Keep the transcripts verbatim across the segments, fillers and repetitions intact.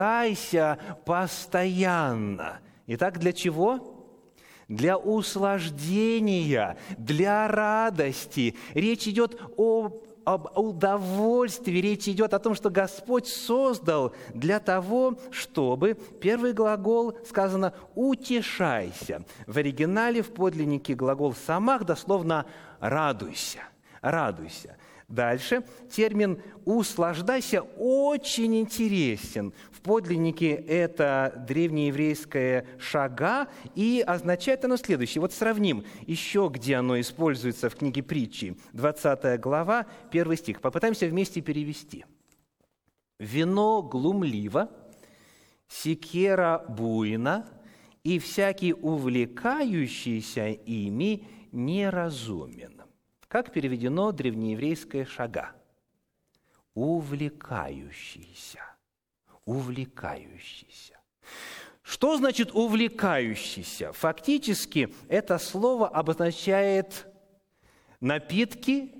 наслаждайся постоянно. Итак, для чего? Для услаждения, для радости. Речь идет о об удовольствии, речь идет о том, что Господь создал для того, чтобы, первый глагол сказано «утешайся». В оригинале, в подлиннике глагол «самах» дословно «радуйся», «радуйся». Дальше термин «услаждайся» очень интересен. В подлиннике это древнееврейское «шага», и означает оно следующее. Вот сравним еще, где оно используется в книге Притчи, двадцатая глава, первый стих. Попытаемся вместе перевести. «Вино глумливо, секера буйна, и всякий увлекающийся ими неразумен». Как переведено древнееврейское «шага»? Увлекающийся. Увлекающийся. Что значит увлекающийся? Фактически это слово обозначает напитки,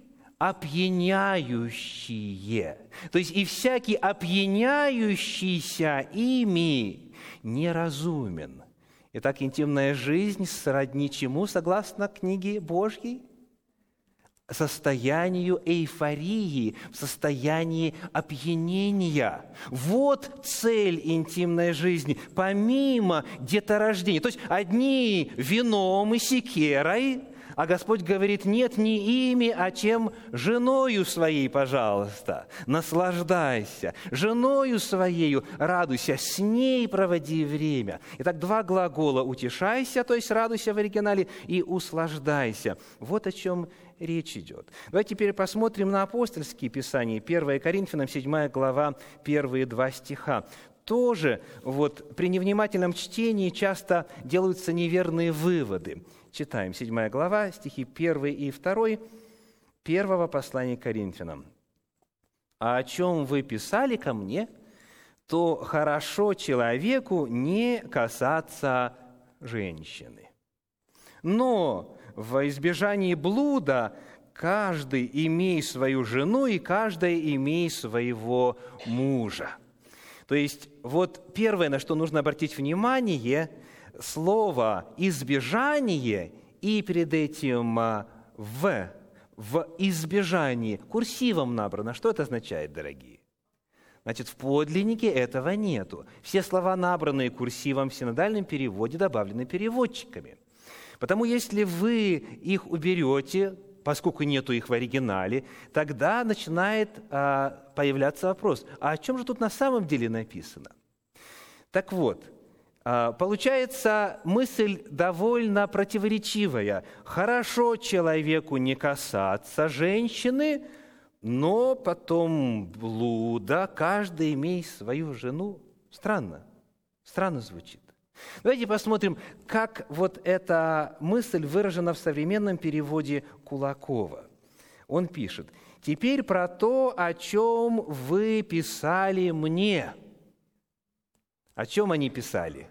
опьяняющие. То есть и всякий опьяняющийся ими неразумен. Итак, интимная жизнь сродни чему, согласно книге Божьей? Состоянию эйфории, в состоянии опьянения. Вот цель интимной жизни, помимо деторождения. То есть одни вином и секерой, а Господь говорит, нет, не ими, а чем? Женою своей, пожалуйста, наслаждайся. Женою своею радуйся, с ней проводи время. Итак, два глагола «утешайся», то есть радуйся в оригинале, и «услаждайся». Вот о чем речь идет. Давайте теперь посмотрим на апостольские писания. первое Коринфянам, седьмая глава, первые два стиха. Тоже вот при невнимательном чтении часто делаются неверные выводы. Читаем седьмая глава, стихи первый и второй, первого послания к Коринфянам. «А о чем вы писали ко мне, то хорошо человеку не касаться женщины. Но во избежании блуда каждый имей свою жену, и каждая имей своего мужа». То есть вот первое, на что нужно обратить внимание, слово «избежание» и перед этим «в», в избежании, курсивом набрано. Что это означает, дорогие? Значит, в подлиннике этого нету. Все слова, набранные курсивом в синодальном переводе, добавлены переводчиками. Потому если вы их уберете, поскольку нету их в оригинале, тогда начинает а, появляться вопрос, а о чем же тут на самом деле написано? Так вот, а, получается мысль довольно противоречивая. Хорошо человеку не касаться женщины, но потом блуда, каждый имеет свою жену. Странно, странно звучит. Давайте посмотрим, как вот эта мысль выражена в современном переводе Кулакова. Он пишет: «Теперь про то, о чем вы писали мне». О чем они писали?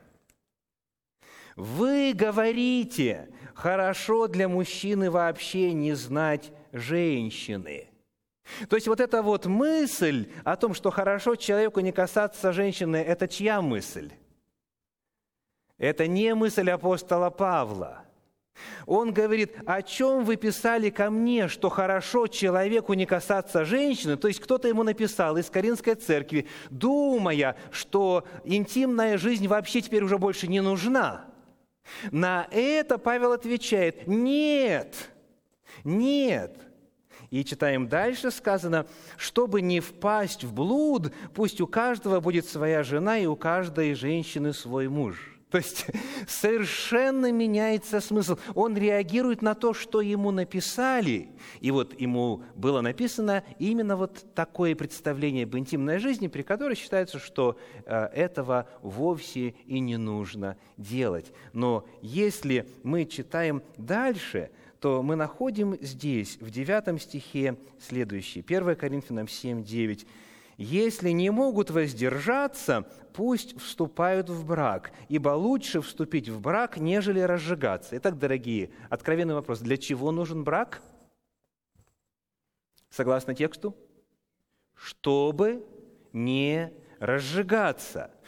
«Вы говорите, хорошо для мужчины вообще не знать женщины». То есть вот эта вот мысль о том, что хорошо человеку не касаться женщины, это чья мысль? Это не мысль апостола Павла. Он говорит, о чем вы писали ко мне, что хорошо человеку не касаться женщины, то есть кто-то ему написал из Коринфской церкви, думая, что интимная жизнь вообще теперь уже больше не нужна. На это Павел отвечает, нет, нет. И читаем дальше, сказано, чтобы не впасть в блуд, пусть у каждого будет своя жена и у каждой женщины свой муж. То есть совершенно меняется смысл. Он реагирует на то, что ему написали. И вот ему было написано именно вот такое представление об интимной жизни, при которой считается, что этого вовсе и не нужно делать. Но если мы читаем дальше, то мы находим здесь, в девятом стихе, следующее. первое Коринфянам семь девять. «Если не могут воздержаться, пусть вступают в брак, ибо лучше вступить в брак, нежели разжигаться». Итак, дорогие, откровенный вопрос. Для чего нужен брак? Согласно тексту? Чтобы не разжигаться.